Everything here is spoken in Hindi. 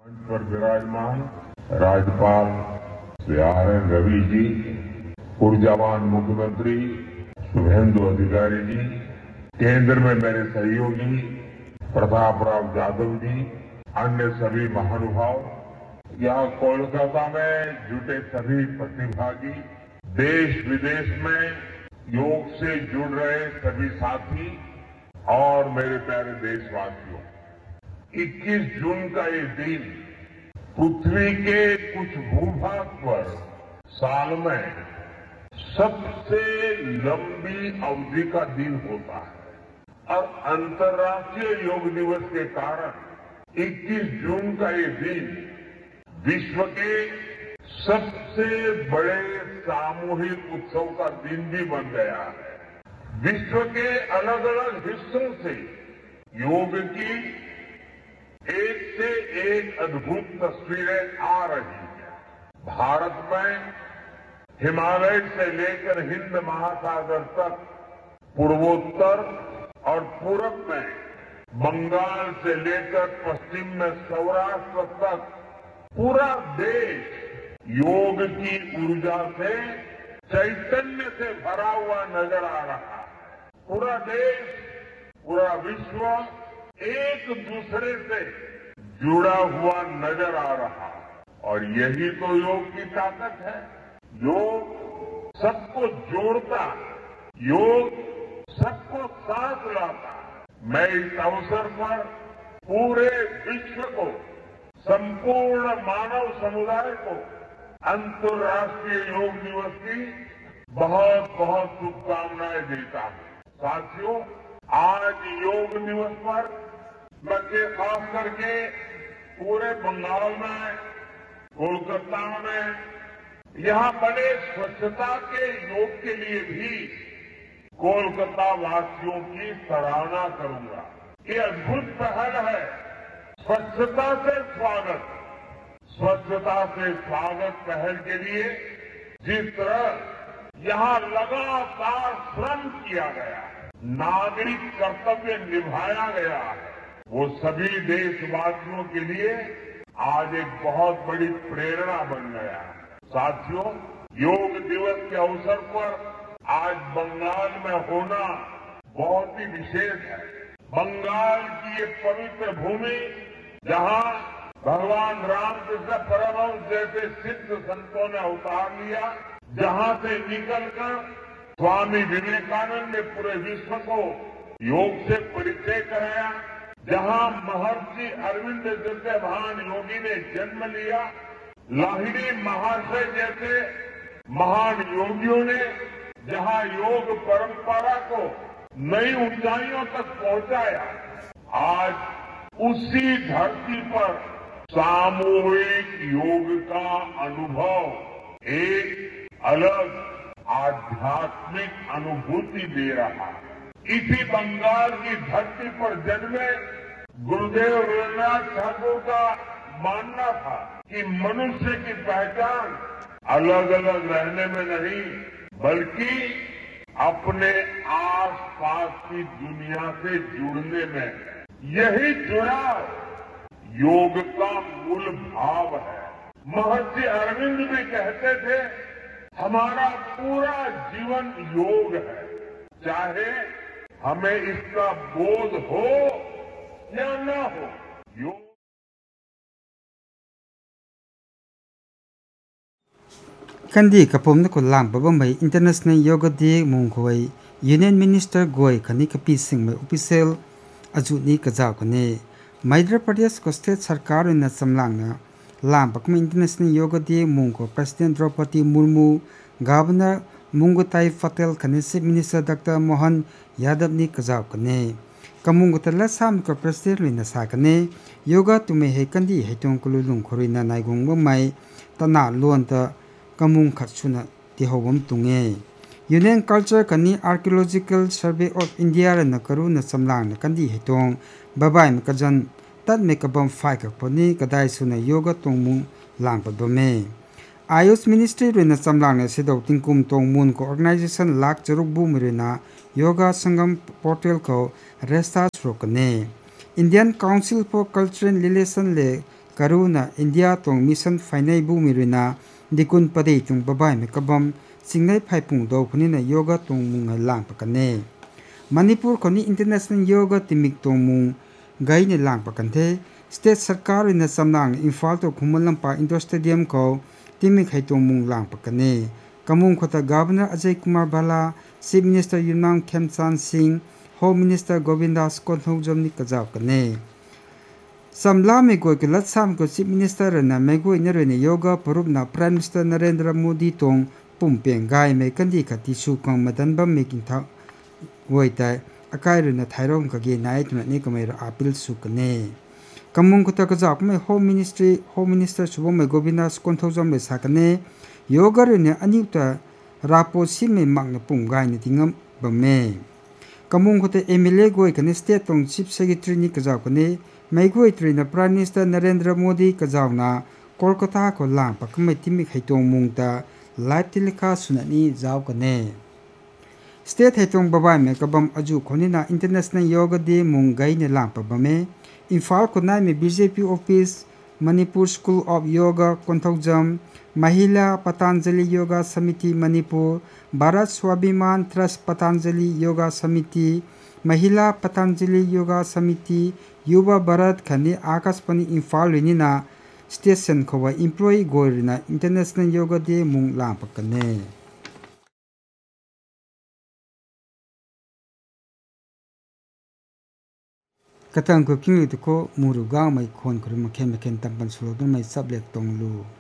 मंच पर विराजमान राज्यपाल श्री RN रवि जी, ऊर्जावान मुख्यमंत्री शुभेंदु अधिकारी जी, केंद्र में मेरे सहयोगी प्रताप राव यादव जी, अन्य सभी महानुभाव, यहाँ कोलकाता में जुटे सभी प्रतिभागी, देश विदेश में योग से जुड़ रहे सभी साथी और मेरे प्यारे देशवासियों, 21 जून का ये दिन पृथ्वी के कुछ भूभाग पर साल में सबसे लंबी अवधि का दिन होता है और अंतर्राष्ट्रीय योग दिवस के कारण 21 जून का ये दिन विश्व के सबसे बड़े सामूहिक उत्सव का दिन भी बन गया है। विश्व के अलग अलग हिस्सों से योग की एक से एक अद्भुत तस्वीरें आ रही हैं। भारत में हिमालय से लेकर हिंद महासागर तक, पूर्वोत्तर और पूरब में बंगाल से लेकर पश्चिम में सौराष्ट्र तक पूरा देश योग की ऊर्जा से, चैतन्य से भरा हुआ नजर आ रहा है। पूरा देश, पूरा विश्व एक दूसरे से जुड़ा हुआ नजर आ रहा है और यही तो योग की ताकत है। योग सबको जोड़ता है, योग सबको साथ लाता है। मैं इस अवसर पर पूरे विश्व को, संपूर्ण मानव समुदाय को अंतर्राष्ट्रीय योग दिवस की बहुत बहुत शुभकामनाएं देता हूं। साथियों, आज योग दिवस पर मैं खास करके पूरे बंगाल में, कोलकाता में यहां बने स्वच्छता के योग के लिए भी कोलकाता वासियों की सराहना करूंगा। ये अद्भुत पहल है। स्वच्छता से स्वागत, स्वच्छता से स्वागत पहल के लिए जिस तरह यहां लगातार श्रम किया गया, नागरिक कर्तव्य निभाया गया है, वो सभी देशवासियों के लिए आज एक बहुत बड़ी प्रेरणा बन गया है। साथियों, योग दिवस के अवसर पर आज बंगाल में होना बहुत ही विशेष है। बंगाल की ये पवित्र भूमि, जहां भगवान रामकृष्ण परमहंस जैसे सिद्ध संतों ने अवतार लिया, जहां से निकलकर स्वामी विवेकानंद ने पूरे विश्व को योग से परिचय कराया, जहां महर्षि अरविंद जैसे महान योगी ने जन्म लिया, लाहिड़ी महर्षि जैसे महान योगियों ने जहां योग परंपरा को नई ऊंचाइयों तक पहुंचाया, आज उसी धरती पर सामूहिक योग का अनुभव एक अलग आध्यात्मिक अनुभूति दे रहा है। इसी बंगाल की धरती पर जन्मे गुरुदेव रवीन्द्रनाथ ठाकुर का मानना था कि मनुष्य की पहचान अलग अलग रहने में नहीं, बल्कि अपने आस पास की दुनिया से जुड़ने में है। यही जुड़ाव योग का मूल भाव है। महर्षि अरविंद भी कहते थे, हमारा पूरा जीवन योग है, चाहे हमें इसका बोध हो या न हो। योग Kandi kapom na ko lang babamay International Yoga Day mungkoy Union Minister Goy kani kapi sing may official ajut ni kajaw kani Madhya Pradesh ko state sarkar na samlang na lang pakma International Yoga Day mungko President Draupadi Murmu, Governor Mungutai Patel kani Chief Minister Dr. Mohan Yadav ni kajaw kani kamungo tala sam ko President Lina sa kani yoga tume he kandi hetong kululung khorina naigung mamay tana luan ta Kamung Katsuna Tihobam Tunge. Union Culture Kani Archaeological Survey of India na Karuna Samlang na Kandi Hitong Babay Makajan Tad Mekabam Fika Poni Kaday Suna Yoga Tongmung Lang Padome. Ayush Ministry Rina Samlang na Sidaw Tingkum Tongmun ko Organization Lak Jaruk Bumirina Yoga Sangam Portal ko Resta Srokane. Indian Council for Cultural Relation le karuna India tong mission fainai bu mirina dikun padei tung babai me kabam singnai phaipung do phunina yoga tong mung lang pakane Manipur khoni international yoga timik tong mung gai ne lang pakanthe state sarkar in samnang Imphal to Khumalampa indoor stadium ko timik haitong mung lang pakane kamung khota governor Ajay Kumar Bala chief minister Yumnam Khemchan Singh home minister Govindas Konthojom ni kajaw kane Samla me goi ke latsam ko chief minister na me goi na rene yoga parup na prime minister Narendra Modi tong pumpeng gai me kandi khati su kong madan bam me kin tha goi tai akai rena thairong ka ge nai tuna ne kamai ra appeal su kane kamung ko ta ka jak me home minister subom me Govindas Konthojom le sakane yoga rene anita rapo si me mak na pung gai ni tingam bame kamung ko te MLA goi kane state tong chief secretary ni ka jak kane Maigoi Trina Prime Minister Narendra Modi Kajauna Kolkata ko lang pakamai timik haitong mungta live telecast sunani jaw kane State haitong babai me kabam aju khonina International Yoga Day mungai ne lang pabame Imphal ko nai me BJP office Manipur School of Yoga Konthojam Mahila Patanjali Yoga Samiti Manipur Bharat Swabhiman Trust Patanjali Yoga Samiti Mahila Patanjali Yoga Samiti Yuva Bharat Khani Akashvani Imphal rinina station khowa employee goirina International Yoga Day mung lang pakane katang ko kingi ko muru ga mai khon kru ma khem tampan sulo mai sublet tonglu